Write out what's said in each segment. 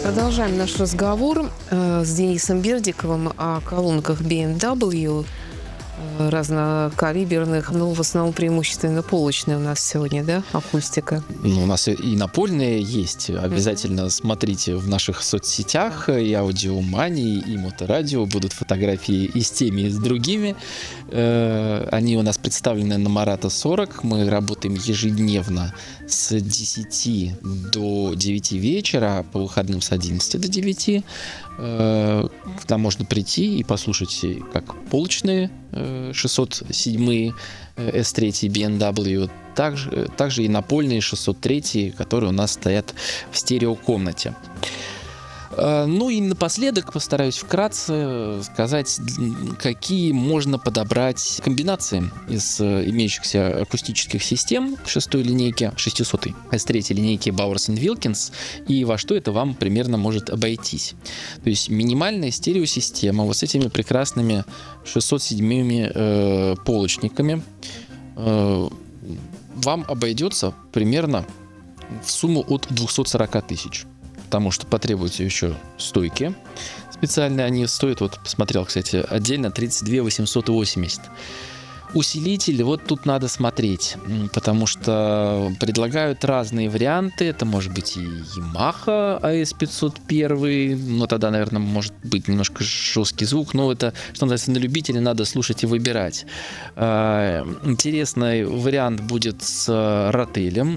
Продолжаем наш разговор с Денисом Бердиковым о колонках BMW разнокалиберных, в основном преимущественно полочные у нас сегодня, да, акустика? У нас и напольные есть. Обязательно смотрите в наших соцсетях, и Аудиомании, и Моторадио будут фотографии и с теми, и с другими. Они у нас представлены на Марата 40. Мы работаем ежедневно с 10 до 9 вечера, а по выходным с 11 до 9. Там можно прийти и послушать как полочные 607 S3 BMW, также и напольные 603, которые у нас стоят в стереокомнате. Ну и напоследок постараюсь вкратце сказать, какие можно подобрать комбинации из имеющихся акустических систем шестой линейки, 600 S3 линейки Bowers & Wilkins, и во что это вам примерно может обойтись. То есть минимальная стереосистема вот с этими прекрасными 607 полочниками вам обойдется примерно в сумму от 240 тысяч. Потому что потребуются еще стойки специальные. Они стоят, вот посмотрел, кстати, отдельно 32 880. Усилитель, вот тут надо смотреть, потому что предлагают разные варианты. Это может быть и Yamaha AS501, но тогда, наверное, может быть немножко жесткий звук, но это, что называется, на любителя, надо слушать и выбирать. Интересный вариант будет с Ротелем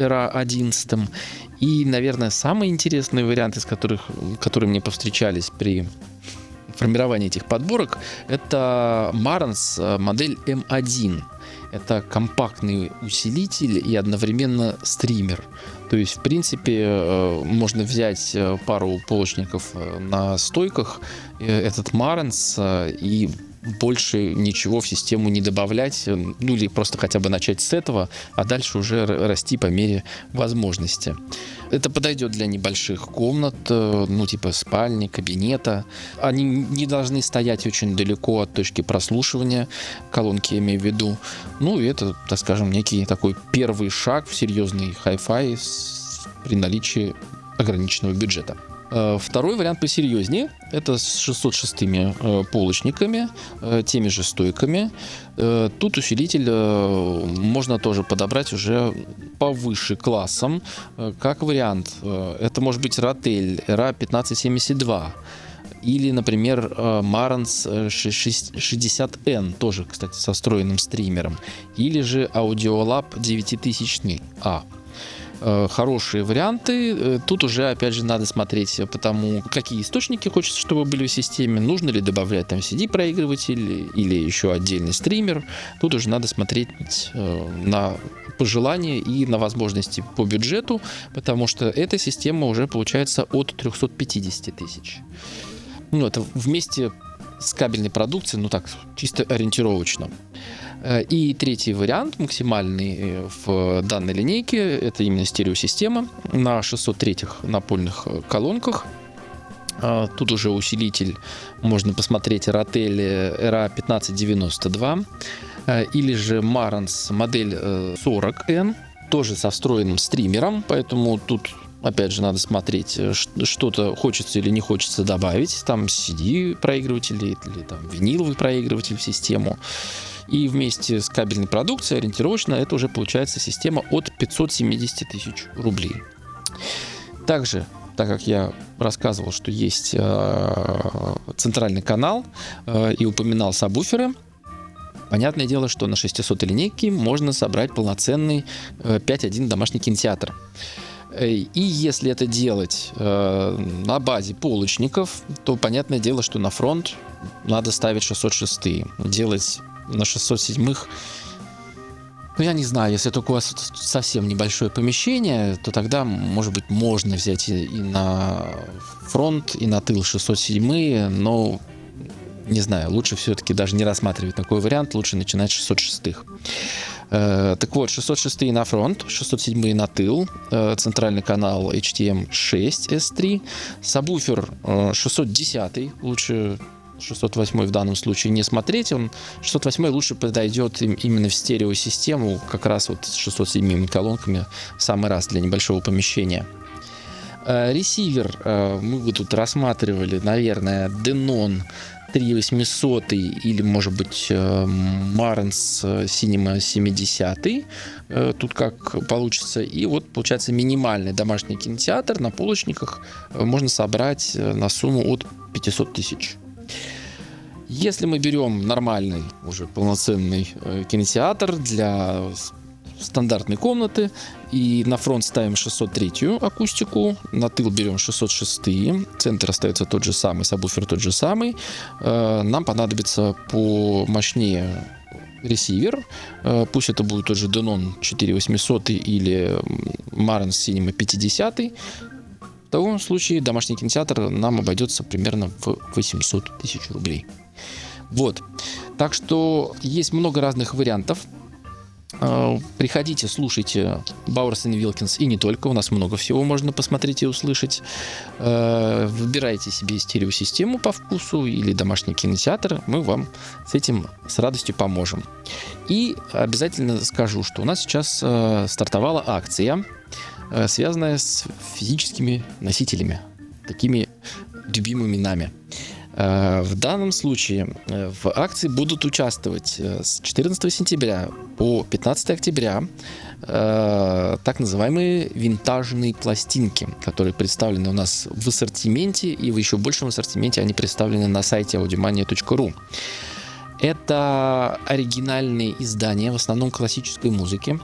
RA11. И, наверное, самый интересный вариант, которые мне повстречались при формирование этих подборок, это Marantz модель M1. Это компактный усилитель и одновременно стример. То есть, в принципе, можно взять пару полочников на стойках, этот Marantz, и больше ничего в систему не добавлять, или просто хотя бы начать с этого, а дальше уже расти по мере возможности. Это подойдет для небольших комнат, типа спальни, кабинета. Они не должны стоять очень далеко от точки прослушивания, колонки я имею в виду. И это, так скажем, некий такой первый шаг в серьезный хай-фай при наличии ограниченного бюджета. Второй вариант посерьезнее. Это с 606 полочниками, теми же стойками. Тут усилитель можно тоже подобрать уже повыше классом. Как вариант, это может быть Rotel RA1572. Или, например, Marantz 60N, тоже, кстати, со встроенным стримером. Или же Audiolab 9000A. Хорошие варианты. Тут уже, опять же, надо смотреть по тому, какие источники хочется, чтобы были в системе, нужно ли добавлять там CD-проигрыватель или еще отдельный стример. Тут уже надо смотреть на пожелания и на возможности по бюджету, потому что эта система уже получается от 350 тысяч. Это вместе с кабельной продукцией, так, чисто ориентировочно. И третий вариант, максимальный в данной линейке, это именно стереосистема на 603-х напольных колонках. Тут уже усилитель, можно посмотреть Rotel RA1592 или же Marantz модель 40N, тоже со встроенным стримером, поэтому тут опять же надо смотреть, что-то хочется или не хочется добавить, там CD-проигрыватель или там виниловый проигрыватель в систему. И вместе с кабельной продукцией ориентировочно это уже получается система от 570 тысяч рублей. Также, так как я рассказывал, что есть центральный канал и упоминал сабвуферы, понятное дело, что на 600-й линейке можно собрать полноценный 5.1 домашний кинотеатр. И если это делать на базе полочников, то понятное дело, что на фронт надо ставить 606-е. Делать на 607-х, я не знаю, если только у вас совсем небольшое помещение, то тогда, может быть, можно взять и на фронт, и на тыл 607-е, но не знаю, лучше все-таки даже не рассматривать такой вариант, лучше начинать с 606-х. Так вот, 606 на фронт, 607 на тыл, центральный канал HTM6 S3, сабвуфер 610, лучше 608 в данном случае не смотреть, 608 лучше подойдет именно в стереосистему, как раз вот с 607 колонками в самый раз для небольшого помещения. Ресивер мы бы тут рассматривали, наверное, Denon 3800 или, может быть, Marantz Cinema 70. Тут как получится. И вот, получается, минимальный домашний кинотеатр на полочниках можно собрать на сумму от 500 тысяч. Если мы берем нормальный, уже полноценный кинотеатр для стандартной комнаты, и на фронт ставим 603 акустику, на тыл берем 606, центр остается тот же самый, сабвуфер тот же самый, нам понадобится помощнее ресивер, пусть это будет тот же Denon 4800 или Marantz Cinema 50. В таком случае домашний кинотеатр нам обойдется примерно в 800 тысяч рублей. Вот. Так что есть много разных вариантов. Приходите, слушайте Bowers & Wilkins, и не только, у нас много всего можно посмотреть и услышать. Выбирайте себе стереосистему по вкусу или домашний кинотеатр, мы вам с этим с радостью поможем. И обязательно скажу, что у нас сейчас стартовала акция, связанная с физическими носителями, такими любимыми нами. В данном случае в акции будут участвовать с 14 сентября по 15 октября так называемые винтажные пластинки, которые представлены у нас в ассортименте, и в еще большем ассортименте они представлены на сайте audiomania.ru. Это оригинальные издания, в основном классической музыки.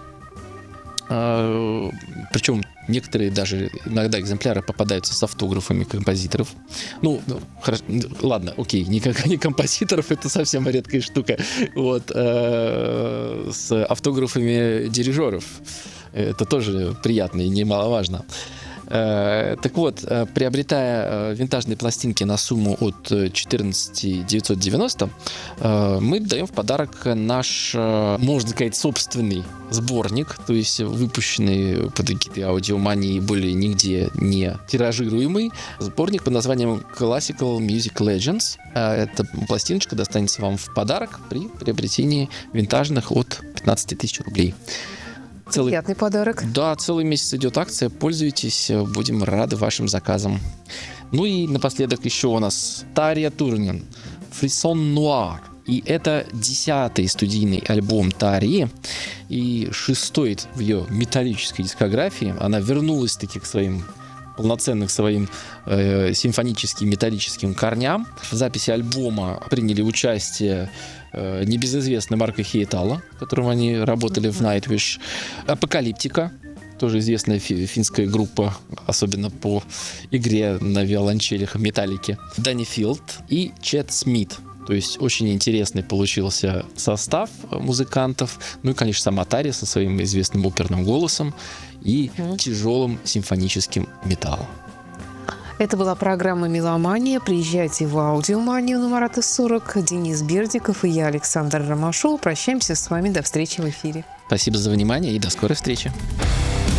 Причем некоторые даже иногда экземпляры попадаются с автографами композиторов. Ну хорошо, ладно, окей, никак не композиторов, это совсем редкая штука. Вот, с автографами дирижеров. Это тоже приятно и немаловажно. Так вот, приобретая винтажные пластинки на сумму от 14 990, мы даем в подарок наш, можно сказать, собственный сборник, то есть выпущенный под эгидой Аудиомании, более нигде не тиражируемый сборник под названием Classical Music Legends. Эта пластиночка достанется вам в подарок при приобретении винтажных от 15 тысяч рублей. Приятный подарок. Да, целый месяц идет акция, пользуйтесь, будем рады вашим заказам. Ну и напоследок еще у нас Тария Турнен, Frisson Noir. И это 10-й студийный альбом Тарии и 6-й в ее металлической дискографии. Она вернулась таки к своим полноценных своим симфоническим металлическим корням. В записи альбома приняли участие небезызвестный Марко Хиетала, с которым они работали в Nightwish, Апокалиптика, тоже известная финская группа, особенно по игре на виолончелях Металлики, Дани Филд и Чет Смит. То есть очень интересный получился состав музыкантов. Ну и, конечно, сама Тария со своим известным оперным голосом и тяжелым симфоническим металлом. Это была программа «Меломания». Приезжайте в Аудиоманию на Марата 40. Денис Бердиков и я, Александр Ромашов. Прощаемся с вами. До встречи в эфире. Спасибо за внимание и до скорой встречи.